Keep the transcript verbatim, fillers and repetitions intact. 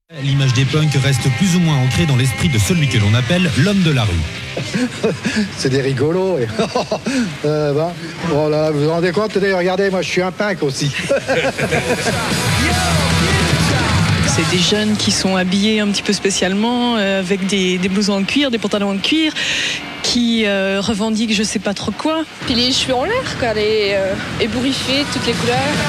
L'image des punks reste plus ou moins ancrée dans l'esprit de celui que l'on appelle l'homme de la rue. C'est des rigolos. Et... euh, ben, voilà, vous vous rendez compte, regardez, moi je suis un punk aussi. C'est des jeunes qui sont habillés un petit peu spécialement, euh, avec des, des blousons en cuir, des pantalons en cuir, qui euh, revendiquent je sais pas trop quoi. Puis les cheveux en l'air, quoi, les euh, ébouriffés, toutes les couleurs.